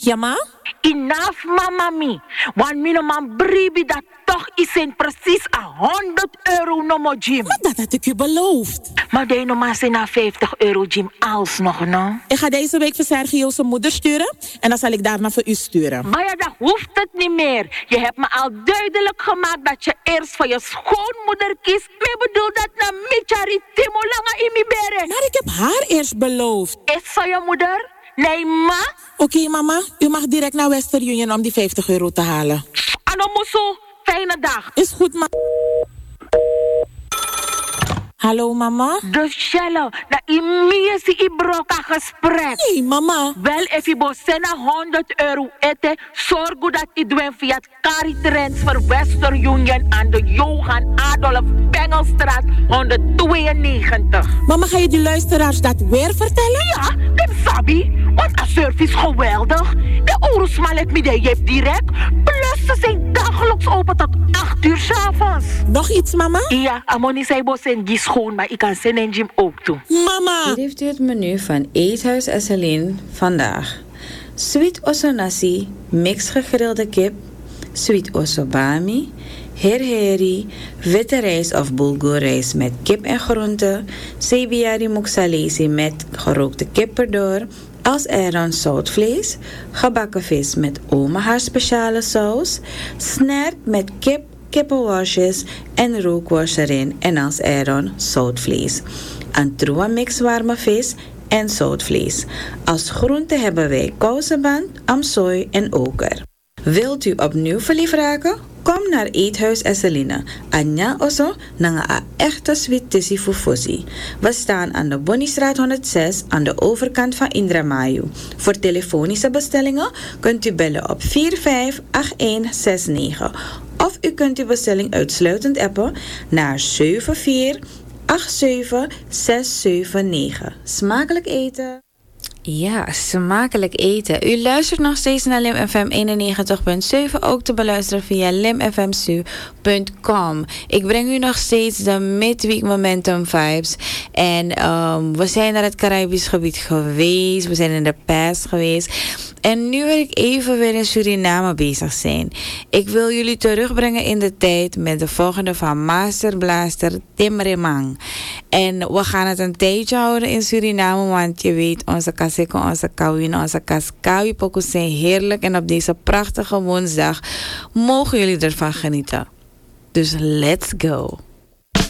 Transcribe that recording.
Ja, ma? Enough, mama mi. Want mijn man bribi dat toch is in precies €100 no mo gym. Maar dat had ik u beloofd. Maar de no zijn na €50 gym alsnog, no? Ik ga deze week voor Sergio zijn moeder sturen. En dan zal ik daarna voor u sturen. Maar ja, dat hoeft het niet meer. Je hebt me al duidelijk gemaakt dat je eerst voor je schoonmoeder kiest. Ik bedoel dat na michari timo langa imi bere. Maar ik heb haar eerst beloofd. Is voor je moeder? Nee, ma? Oké, mama. U mag direct naar Western Union om die €50 te halen. Anomuso, fijne dag. Is goed, ma. Hallo, mama? Dus Shello, na imiesi ibroka gesprek. Nee, mama. Wel, if je bosena €100 ete, zorg dat je doet via het Cari Transfer Western Union aan de Johan Adolf Bengelstraat 192. Mama, ga je die luisteraars dat weer vertellen? Ja, dat sabi. Want de service geweldig. De oorlogsmal het midden je hebt direct. Plus ze zijn dagelijks open tot 8 uur 's avonds. Nog iets, mama? Ja, Amoni zei bos en die schoon, maar ik kan zijn en gym ook doen. Mama! Hier heeft u het menu van Eethuis Esselin vandaag. Sweet osso nasi, mix gegrilde kip, sweet osso bami, herheri, witte rijst of bulgurrijst met kip en groenten, sebiari muksalesi met gerookte kip erdoor, als eieren zoutvlees, gebakken vis met oma haar speciale saus, snack met kip, kippenworstjes en rookworst erin en als eieren zoutvlees. Antroa mix warme vis en zoutvlees. Als groente hebben wij kousenband, amsooi en oker. Wilt u opnieuw verliefd raken? Kom naar Eethuis Esseline. Anja osso nanga a echte sweet tissie fufusi. We staan aan de Bonniestraat 106 aan de overkant van Indramayu. Voor telefonische bestellingen kunt u bellen op 458169. Of u kunt uw bestelling uitsluitend appen naar 7487679. Smakelijk eten! Ja, smakelijk eten. U luistert nog steeds naar Lim FM 91.7, ook te beluisteren via limfmsu.com. Ik breng u nog steeds de Midweek Momentum Vibes. En we zijn naar het Caribisch gebied geweest, we zijn in de Past geweest. En nu wil ik even weer in Suriname bezig zijn. Ik wil jullie terugbrengen in de tijd met de volgende van Master Blaster Tim Remang. En we gaan het een tijdje houden in Suriname, want je weet, onze kaseko, onze kawin, onze kaskawi-pokus zijn heerlijk. En op deze prachtige woensdag mogen jullie ervan genieten. Dus let's go!